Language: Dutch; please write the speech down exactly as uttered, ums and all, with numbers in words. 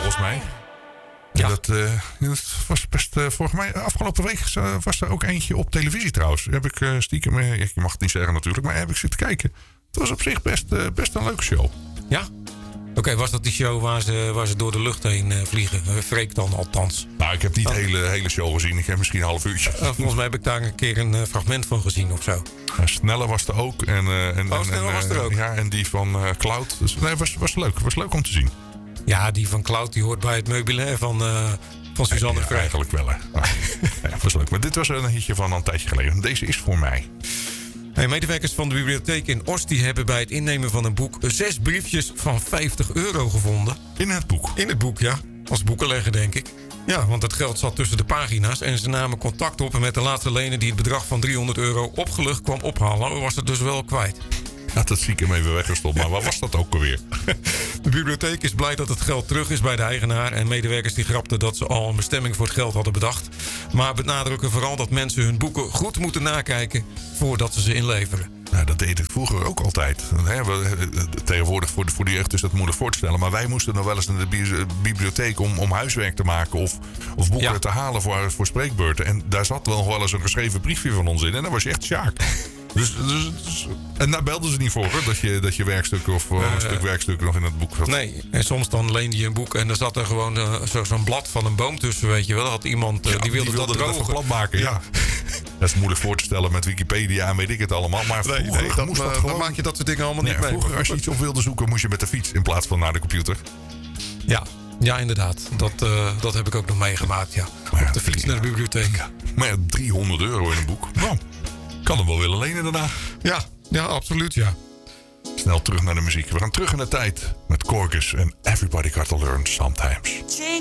volgens mij. Ja. Dat, uh, dat was best... Uh, volgens mij afgelopen week was er ook eentje op televisie trouwens. Heb ik uh, stiekem... Uh, je mag het niet zeggen natuurlijk, maar heb ik zitten kijken. Het was op zich best, uh, best een leuke show. Ja? Oké, okay, was dat die show waar ze, waar ze door de lucht heen uh, vliegen? Uh, Freek dan althans. Nou, ik heb niet de oh. hele, hele show gezien. Ik heb misschien een half uurtje. Uh, volgens mij heb ik daar een keer een uh, fragment van gezien of zo. Uh, Snelle was er ook. En, uh, en, oh, Snelle was er ook. Ja, en die van uh, Cloud. Dus, nee, was, was leuk. Was leuk om te zien. Ja, die van Cloud die hoort bij het meubilair van, uh, van Suzanne ja, Freek. Eigenlijk wel, hè. Ah, ja, was leuk. Maar dit was een hitje van een tijdje geleden. Deze is voor mij. Hey, medewerkers van de bibliotheek in Oost die hebben bij het innemen van een boek zes briefjes van vijftig euro gevonden. In het boek? In het boek, ja. Als boekenlegger, denk ik. Ja, want het geld zat tussen de pagina's en ze namen contact op met de laatste lener die het bedrag van driehonderd euro opgelucht kwam ophalen. Was het dus wel kwijt. Ja, dat zie ik hem even weggestopt. Maar waar was dat ook alweer? De bibliotheek is blij dat het geld terug is bij de eigenaar. En medewerkers die grapten dat ze al een bestemming voor het geld hadden bedacht. Maar benadrukken vooral dat mensen hun boeken goed moeten nakijken voordat ze ze inleveren. Nou, dat deed ik vroeger ook altijd. Tegenwoordig voor de, voor de jeugd is dat moeilijk voor te stellen. Maar wij moesten nog wel eens naar de bibliotheek om, om huiswerk te maken. Of, of boeken ja. te halen voor, voor spreekbeurten. En daar zat wel nog wel eens een geschreven briefje van ons in. En dan was je echt sjaak. Dus, dus, dus, en daar belden ze niet voor, hoor, dat je, dat je werkstukken of uh, een stuk werkstukken nog in het boek had. Nee, en soms dan leende je een boek en er zat er gewoon uh, zo, zo'n blad van een boom tussen, weet je wel. Had iemand uh, ja, die wilde, die wilde dat dat even plat maken, ja. ja. Dat is moeilijk voor te stellen met Wikipedia en weet ik het allemaal. Maar nee, vroeger nee, dat, moest dat uh, gewoon... dan maak je dat soort dingen allemaal nee, niet mee. Vroeger, als je iets op wilde zoeken, moest je met de fiets in plaats van naar de computer. Ja, ja inderdaad. Dat, uh, dat heb ik ook nog meegemaakt, ja. Op ja, de fiets naar de bibliotheek. Ja. Maar ja, driehonderd euro in een boek. Nou, kan hem wel willen lenen daarna. Ja, ja, absoluut, ja. Snel terug naar de muziek. We gaan terug in de tijd met Corgus en Everybody Got to Learn Sometimes.